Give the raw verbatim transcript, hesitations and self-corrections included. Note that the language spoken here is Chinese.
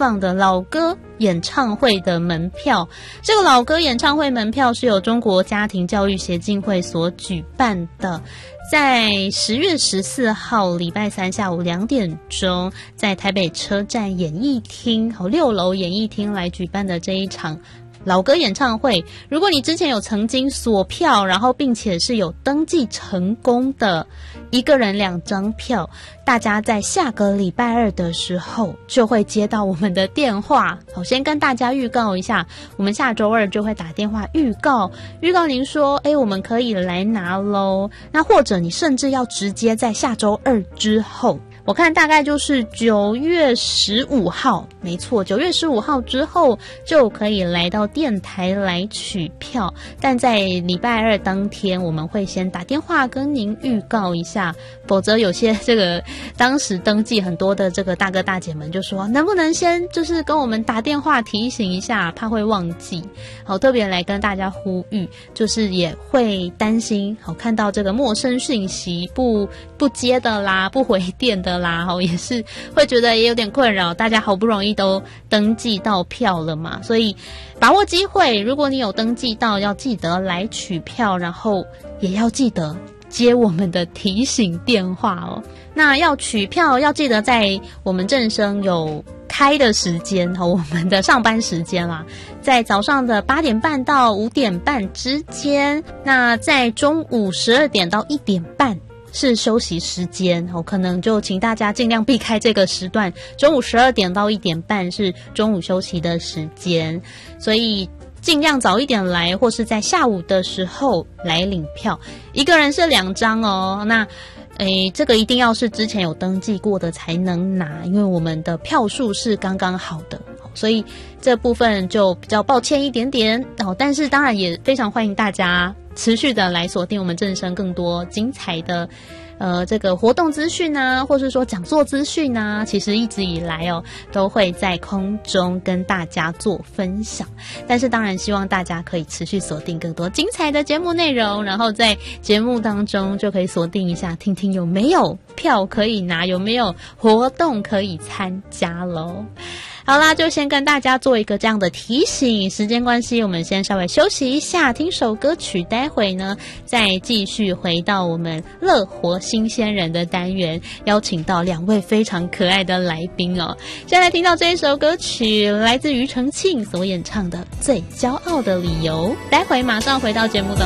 放的老歌演唱会的门票。这个老歌演唱会门票是由中国家庭教育协进会所举办的，在十月十四号礼拜三下午两点钟，在台北车站演艺厅哦六楼演艺厅来举办的这一场老歌演唱会。如果你之前有曾经锁票，然后并且是有登记成功的，一个人两张票，大家在下个礼拜二的时候就会接到我们的电话。好，先跟大家预告一下，我们下周二就会打电话预告预告您说，诶，我们可以来拿咯。那或者你甚至要直接在下周二之后，我看大概就是九月十五号，没错，九月十五号之后就可以来到电台来取票。但在礼拜二当天，我们会先打电话跟您预告一下，否则有些这个当时登记很多的这个大哥大姐们就说，能不能先就是跟我们打电话提醒一下，怕会忘记。好，特别来跟大家呼吁，就是也会担心，好看到这个陌生讯息不不接的啦，不回电的啦，也是会觉得也有点困扰，大家好不容易都登记到票了嘛，所以把握机会，如果你有登记到，要记得来取票，然后也要记得接我们的提醒电话哦。那要取票要记得在我们正声有开的时间，我们的上班时间啦，在早上的八点半到五点半之间，那在中午十二点到一点半是休息时间，我可能就请大家尽量避开这个时段，中午十二点到一点半是中午休息的时间，所以尽量早一点来，或是在下午的时候来领票。一个人是两张哦，那诶，这个一定要是之前有登记过的才能拿，因为我们的票数是刚刚好的，所以这部分就比较抱歉一点点哦。但是当然也非常欢迎大家持续的来锁定我们正声更多精彩的呃这个活动资讯啊，或是说讲座资讯啊，其实一直以来哦都会在空中跟大家做分享。但是当然希望大家可以持续锁定更多精彩的节目内容，然后在节目当中就可以锁定一下，听听有没有票可以拿，有没有活动可以参加咯。好啦，就先跟大家做一个这样的提醒，时间关系我们先稍微休息一下，听首歌曲，待会呢再继续回到我们乐活新鲜人的单元，邀请到两位非常可爱的来宾哦。先来听到这一首歌曲，来自庾澄庆所演唱的《最骄傲的理由》，待会马上回到节目的